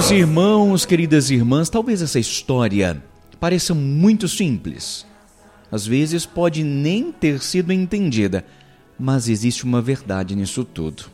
Queridos irmãos, queridas irmãs, talvez essa história pareça muito simples. Às vezes pode nem ter sido entendida, mas existe uma verdade nisso tudo.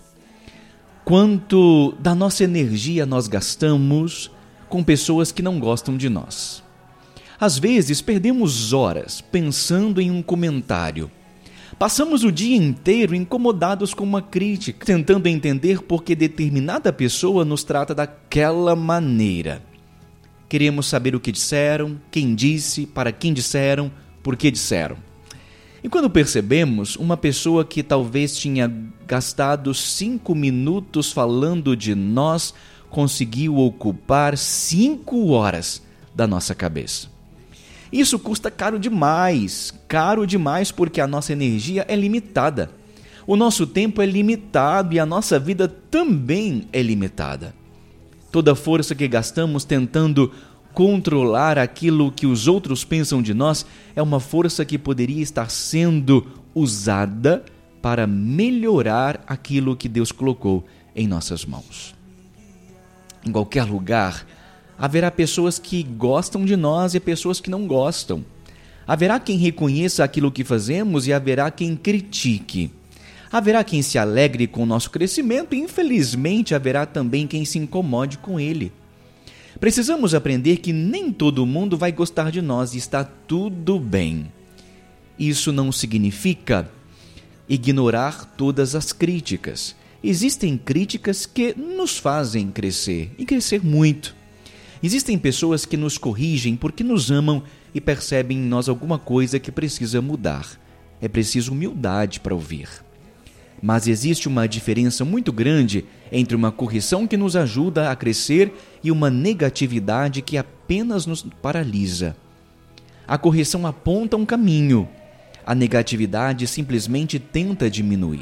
Quanto da nossa energia nós gastamos com pessoas que não gostam de nós? Às vezes perdemos horas pensando em um comentário. Passamos o dia inteiro incomodados com uma crítica, tentando entender por que determinada pessoa nos trata daquela maneira. Queremos saber o que disseram, quem disse, para quem disseram, por que disseram. E quando percebemos, uma pessoa que talvez tinha gastado 5 minutos falando de nós, conseguiu ocupar 5 horas da nossa cabeça. Isso custa caro demais porque a nossa energia é limitada. O nosso tempo é limitado e a nossa vida também é limitada. Toda força que gastamos tentando controlar aquilo que os outros pensam de nós é uma força que poderia estar sendo usada para melhorar aquilo que Deus colocou em nossas mãos. Em qualquer lugar, haverá pessoas que gostam de nós e pessoas que não gostam. Haverá quem reconheça aquilo que fazemos e haverá quem critique. Haverá quem se alegre com o nosso crescimento e, infelizmente, haverá também quem se incomode com ele. Precisamos aprender que nem todo mundo vai gostar de nós e está tudo bem. Isso não significa ignorar todas as críticas. Existem críticas que nos fazem crescer e crescer muito. Existem pessoas que nos corrigem porque nos amam e percebem em nós alguma coisa que precisa mudar. É preciso humildade para ouvir. Mas existe uma diferença muito grande entre uma correção que nos ajuda a crescer e uma negatividade que apenas nos paralisa. A correção aponta um caminho. A negatividade simplesmente tenta diminuir.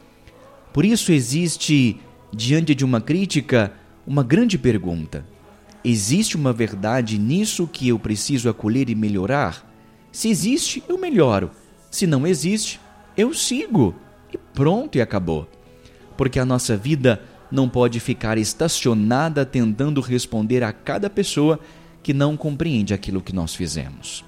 Por isso existe, diante de uma crítica, uma grande pergunta. Existe uma verdade nisso que eu preciso acolher e melhorar? Se existe, eu melhoro. Se não existe, eu sigo. E pronto, e acabou. Porque a nossa vida não pode ficar estacionada tentando responder a cada pessoa que não compreende aquilo que nós fizemos.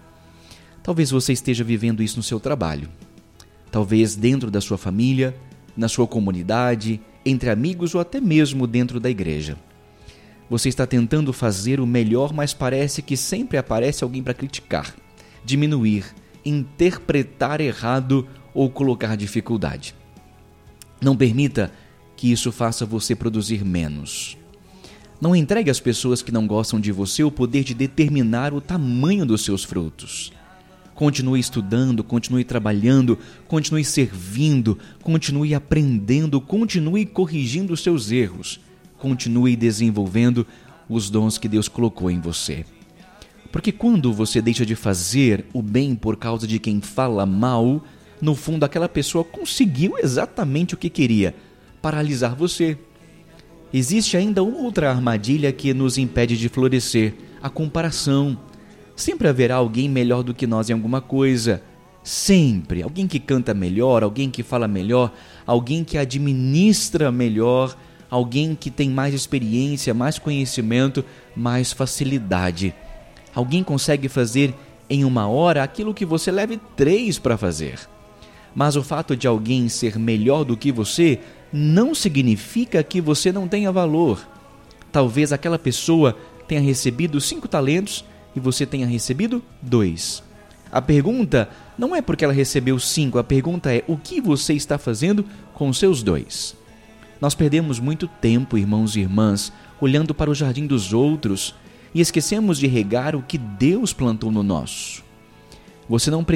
Talvez você esteja vivendo isso no seu trabalho. Talvez dentro da sua família, na sua comunidade, entre amigos ou até mesmo dentro da igreja. Você está tentando fazer o melhor, mas parece que sempre aparece alguém para criticar, diminuir, interpretar errado ou colocar dificuldade. Não permita que isso faça você produzir menos. Não entregue às pessoas que não gostam de você o poder de determinar o tamanho dos seus frutos. Continue estudando, continue trabalhando, continue servindo, continue aprendendo, continue corrigindo os seus erros. Continue desenvolvendo os dons que Deus colocou em você. Porque quando você deixa de fazer o bem por causa de quem fala mal, no fundo aquela pessoa conseguiu exatamente o que queria, paralisar você. Existe ainda outra armadilha que nos impede de florescer, a comparação. Sempre haverá alguém melhor do que nós em alguma coisa. Sempre. Alguém que canta melhor, alguém que fala melhor, alguém que administra melhor, alguém que tem mais experiência, mais conhecimento, mais facilidade. Alguém consegue fazer em 1 hora aquilo que você leve 3 para fazer. Mas o fato de alguém ser melhor do que você não significa que você não tenha valor. Talvez aquela pessoa tenha recebido 5 talentos e você tenha recebido 2. A pergunta não é porque ela recebeu 5, a pergunta é o que você está fazendo com os seus 2. Nós perdemos muito tempo, irmãos e irmãs, olhando para o jardim dos outros e esquecemos de regar o que Deus plantou no nosso. Você não